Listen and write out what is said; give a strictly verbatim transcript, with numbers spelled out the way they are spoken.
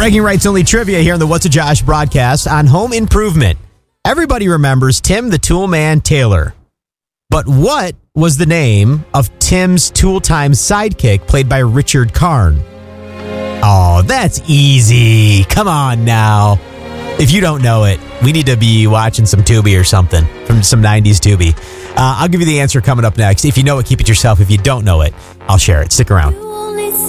Bragging rights only trivia here on the What's a Josh broadcast on Home Improvement. Everybody remembers Tim the Toolman Taylor. But what was the name of Tim's Tool Time sidekick played by Richard Karn? Oh, that's easy. Come on now. If you don't know it, we need to be watching some Tubi or something from some nineties Tubi. Uh, I'll give you the answer coming up next. If you know it, keep it yourself. If you don't know it, I'll share it. Stick around.